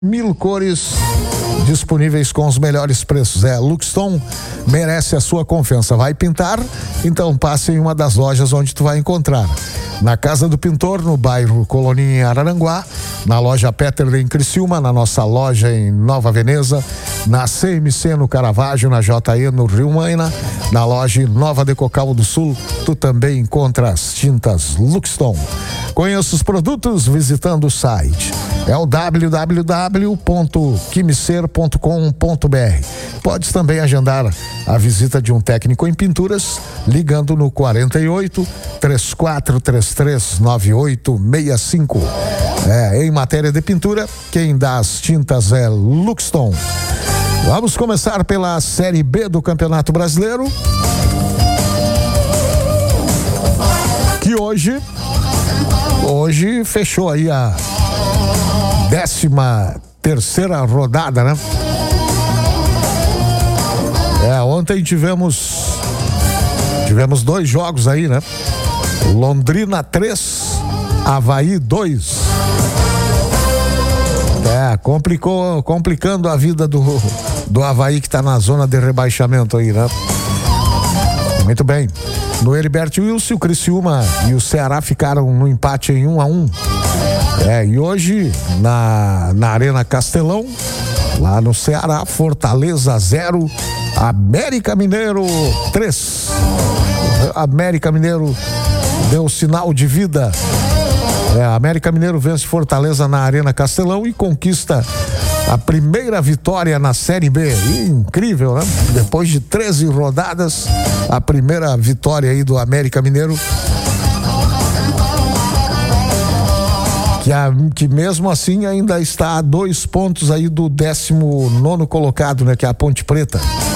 1000 cores disponíveis com os melhores preços. Luxton merece a sua confiança. Vai pintar? Então passe em uma das lojas onde tu vai encontrar. Na Casa do Pintor, no bairro Colonia, em Araranguá, na loja Peter em Criciúma, na nossa loja em Nova Veneza, na CMC no Caravaggio, na JE no Rio Maina, na loja Nova de Cocal do Sul, tu também encontra as tintas Luxton. Conheça os produtos visitando o site. É o www.quimicer.com.br. Podes também agendar a visita de um técnico em pinturas ligando no 48 3433 9865. Em matéria de pintura, quem dá as tintas é Luxton. Vamos começar pela Série B do Campeonato Brasileiro, que hoje fechou aí a 13ª rodada, né? Ontem tivemos 2 jogos aí, né? Londrina 3, Avaí 2. Complicando a vida do Avaí, que tá na zona de rebaixamento aí, né? Muito bem. No Heriberto Wilson, o Criciúma e o Ceará ficaram no empate em 1-1. E hoje, na Arena Castelão, lá no Ceará, Fortaleza 0, América Mineiro 3. América Mineiro deu sinal de vida. América Mineiro vence Fortaleza na Arena Castelão e conquista a primeira vitória na Série B. Incrível, né? Depois de 13 rodadas, a primeira vitória aí do América Mineiro. Que mesmo assim ainda está a 2 pontos aí do 19º colocado, né? Que é a Ponte Preta.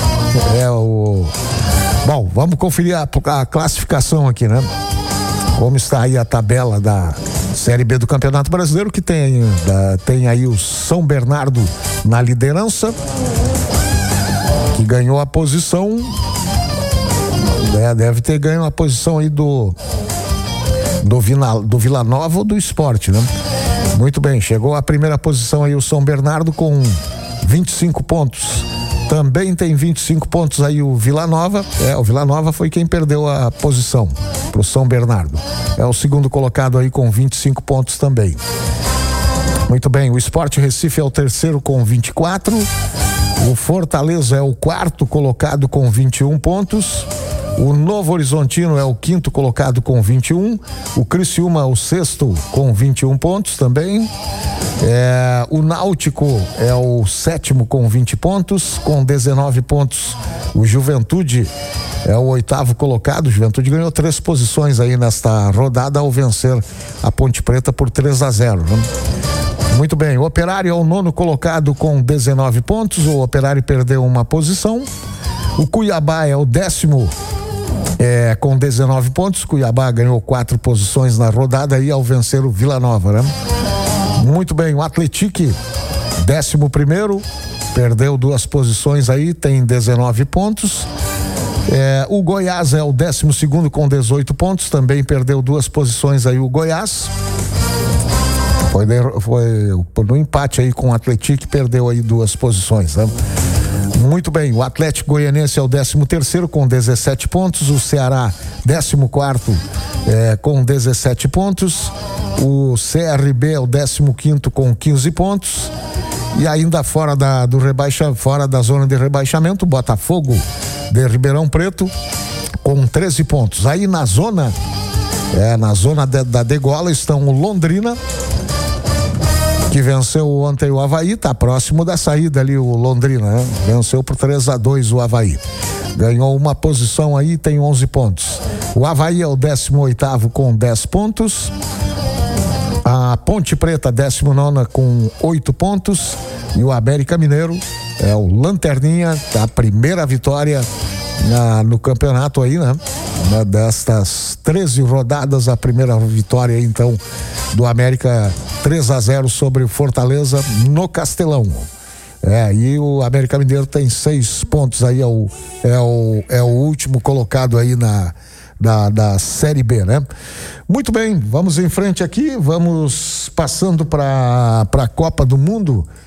Bom, vamos conferir a classificação aqui, né? Como está aí a tabela da Série B do Campeonato Brasileiro, que tem aí o São Bernardo na liderança, que ganhou a posição, deve ter ganho a posição aí do Vila Nova ou do Sport, né? Muito bem, chegou à primeira posição aí o São Bernardo com 25 pontos. Também tem 25 pontos aí o Vila Nova. O Vila Nova foi quem perdeu a posição pro São Bernardo. É o segundo colocado aí com 25 pontos também. Muito bem, o Sport Recife é o terceiro com 24. O Fortaleza é o quarto colocado com 21 pontos. O Novo Horizontino é o quinto colocado com 21. O Criciúma, o sexto com 21 pontos também. O Náutico é o sétimo com 20 pontos. Com 19 pontos, o Juventude é o oitavo colocado. O Juventude ganhou 3 posições aí nesta rodada ao vencer a Ponte Preta por 3-0, né? Muito bem, o Operário é o 9º colocado com 19 pontos. O Operário perdeu uma posição. O Cuiabá é o 10º com 19 pontos. Cuiabá ganhou 4 posições na rodada aí ao vencer o Vila Nova, né? Muito bem, o Atlético 11º, perdeu 2 posições aí, tem 19 pontos. O Goiás é o 12º com 18 pontos, também perdeu 2 posições aí o Goiás. Foi no empate aí com o Atlético, perdeu aí 2 posições, né? Muito bem, o Atlético Goianense é o 13º com 17 pontos, o Ceará 14º com 17 pontos, o CRB é o 15º com 15 pontos, e ainda fora da zona de rebaixamento, o Botafogo de Ribeirão Preto com 13 pontos. Aí na zona da degola estão o Londrina, que venceu ontem o Avaí, tá próximo da saída ali o Londrina, né? Venceu por 3-2 o Avaí. Ganhou uma posição aí, tem 11 pontos. O Avaí é o 18º com 10 pontos. A Ponte Preta, 19ª com 8 pontos. E o América Mineiro é o lanterninha, a primeira vitória no campeonato aí, né? Destas 13 rodadas, a primeira vitória então do América, 3-0 sobre o Fortaleza no Castelão. E o América Mineiro tem 6 pontos aí, é o último colocado aí da Série B, né? Muito bem, vamos em frente aqui, vamos passando para a Copa do Mundo.